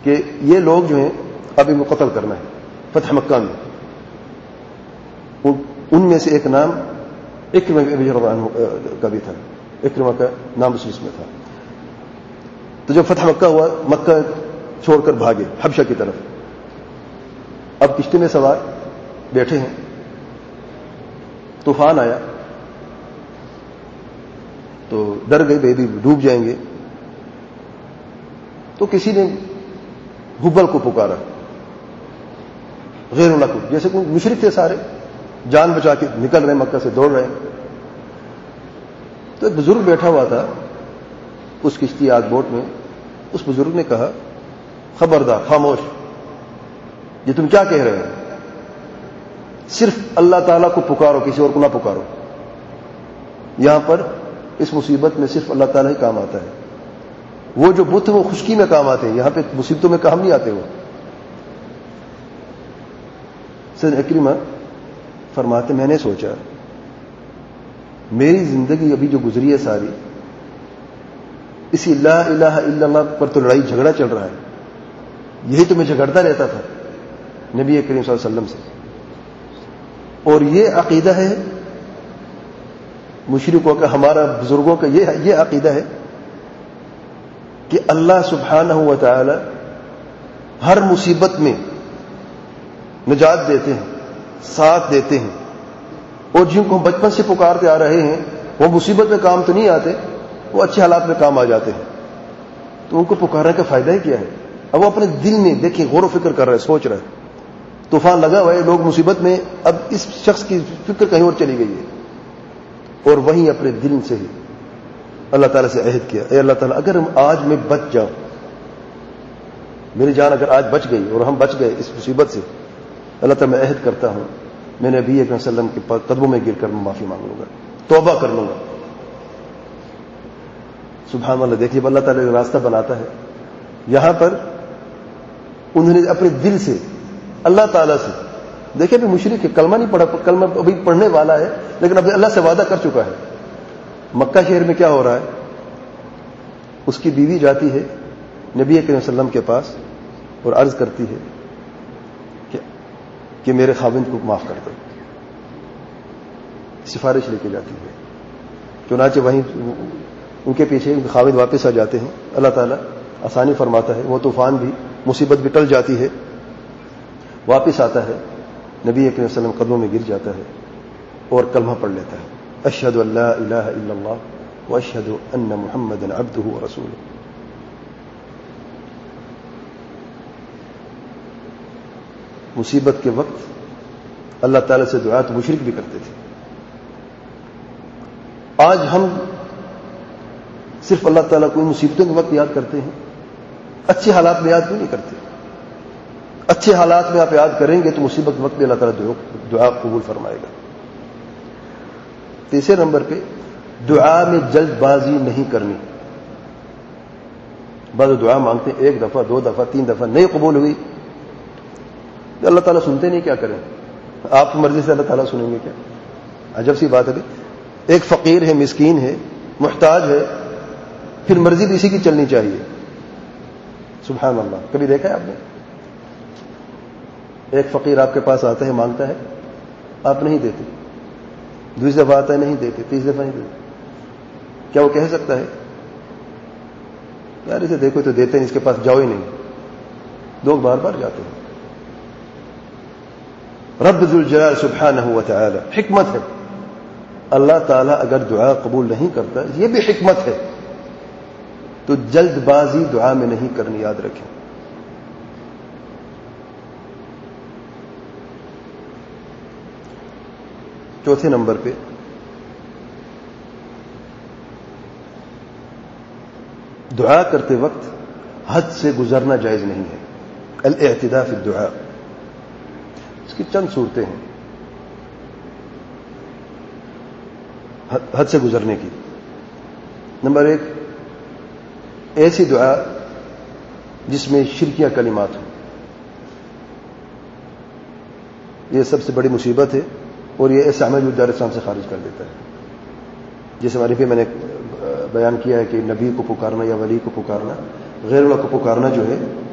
کہ یہ لوگ جو ہیں اب ان کو قتل کرنا ہے فتح مکہ میں. ان میں سے ایک نام اکرمہ بن ابی عنہ کا بھی تھا. اکرمہ کا نام اس میں تھا. تو جب فتح مکہ ہوا مکہ چھوڑ کر بھاگے حبشہ کی طرف. اب کشتی میں سوار بیٹھے ہیں, طوفان آیا تو ڈر گئے بے بھی ڈوب جائیں گے. تو کسی نے ہبل کو پکارا, غیر اللہ کو, جیسے کوئی مشرک تھے سارے جان بچا کے نکل رہے مکہ سے دوڑ رہے ہیں. تو ایک بزرگ بیٹھا ہوا تھا اس کشتی آگ بوٹ میں. اس بزرگ نے کہا خبردار خاموش, یہ تم کیا کہہ رہے ہو؟ صرف اللہ تعالیٰ کو پکارو, کسی اور کو نہ پکارو. یہاں پر اس مصیبت میں صرف اللہ تعالیٰ ہی کام آتا ہے. وہ جو بت وہ خشکی میں کام آتے ہیں, یہاں پہ مصیبتوں میں کام نہیں آتے. وہ سید اکرمہ فرماتے میں نے سوچا میری زندگی ابھی جو گزری ہے ساری اسی لا الہ الا اللہ پر تو لڑائی جھگڑا چل رہا ہے. یہی تو میں جھگڑتا رہتا تھا نبی کریم صلی اللہ علیہ وسلم سے. اور یہ عقیدہ ہے مشرکوں کا, ہمارا بزرگوں کا یہ عقیدہ ہے کہ اللہ سبحانہ و تعالی ہر مصیبت میں نجات دیتے ہیں, ساتھ دیتے ہیں. اور جن کو ہم بچپن سے پکارتے آ رہے ہیں وہ مصیبت میں کام تو نہیں آتے, وہ اچھے حالات میں کام آ جاتے ہیں. تو ان کو پکارنے کا فائدہ ہی کیا ہے؟ اب وہ اپنے دل میں دیکھیں غور و فکر کر رہے, سوچ رہے. طوفان لگا ہوا ہے, لوگ مصیبت میں, اب اس شخص کی فکر کہیں اور چلی گئی ہے. اور وہیں اپنے دل سے ہی اللہ تعالیٰ سے عہد کیا, اے اللہ تعالیٰ اگر آج میں بچ جاؤں, میری جان اگر آج بچ گئی اور ہم بچ گئے اس مصیبت سے, اللہ تعالیٰ میں عہد کرتا ہوں میں نبی اکرم صلی اللہ علیہ وسلم کے قدموں میں گر کر میں معافی مانگ لوں گا, توبہ کر لوں گا. سبحان اللہ, دیکھیے اللہ تعالیٰ کا راستہ بناتا ہے. یہاں پر انہوں نے اپنے دل سے اللہ تعالیٰ سے, دیکھیں ابھی مشرک ہے, کلمہ نہیں پڑھا, کلمہ ابھی پڑھنے والا ہے لیکن ابھی اللہ سے وعدہ کر چکا ہے. مکہ شہر میں کیا ہو رہا ہے, اس کی بیوی جاتی ہے نبی کریم صلی اللہ علیہ وسلم کے پاس اور عرض کرتی ہے کہ میرے خاوند کو معاف کر دو. سفارش لے کے جاتی ہے. چنانچہ وہیں ان کے پیچھے ان کے خاوند واپس آ جاتے ہیں. اللہ تعالیٰ آسانی فرماتا ہے, وہ طوفان بھی مصیبت بھی ٹل جاتی ہے. واپس آتا ہے, نبی کریم صلی اللہ علیہ وسلم قدموں میں گر جاتا ہے اور کلمہ پڑھ لیتا ہے, اشہد ان لا الہ الا اللہ واشہد ان محمدا عبدہ ورسولہ. مصیبت کے وقت اللہ تعالیٰ سے دعا تو مشرک بھی کرتے تھے. آج ہم صرف اللہ تعالیٰ کو مصیبتوں کے وقت یاد کرتے ہیں, اچھے حالات میں یاد کیوں نہیں کرتے؟ اچھے حالات میں آپ یاد کریں گے تو مصیبت کے وقت بھی اللہ تعالیٰ دعا قبول فرمائے گا. تیسرے نمبر پہ دعا میں جلد بازی نہیں کرنی. بعض دعا مانگتے ہیں, ایک دفعہ, دو دفعہ, تین دفعہ, نہیں قبول ہوئی, اللہ تعالیٰ سنتے نہیں, کیا کریں؟ آپ کی مرضی سے اللہ تعالیٰ سنیں گے کیا؟ عجب سی بات ہے. ایک فقیر ہے, مسکین ہے, محتاج ہے, پھر مرضی بھی اسی کی چلنی چاہیے. سبحان اللہ. کبھی دیکھا ہے آپ نے ایک فقیر آپ کے پاس آتا ہے, مانگتا ہے, آپ نہیں دیتے, دوسری دفعہ آتا ہے نہیں دیتے, تیسری دفعہ نہیں دیتے, کیا وہ کہہ سکتا ہے یار اسے دیکھو تو دیتے ہیں, اس کے پاس جاؤ ہی نہیں؟ لوگ بار بار جاتے ہیں. رب ذوالجلال سبحانہ و تعالی, حکمت ہے. اللہ تعالیٰ اگر دعا قبول نہیں کرتا, یہ بھی حکمت ہے, تو جلد بازی دعا میں نہیں کرنی, یاد رکھیں. چوتھے نمبر پہ دعا کرتے وقت حد سے گزرنا جائز نہیں ہے. الاعتداء فی الدعاء, اس کی چند صورتیں ہیں حد سے گزرنے کی. نمبر ایک, ایسی دعا جس میں شرکیہ کلمات ہوں, یہ سب سے بڑی مصیبت ہے, اور یہ ایسے عمل جو دار اسلام سے خارج کر دیتا ہے. جیسے ہمارے پہ میں نے بیان کیا ہے کہ نبی کو پکارنا یا ولی کو پکارنا, غیر اللہ کو پکارنا جو ہے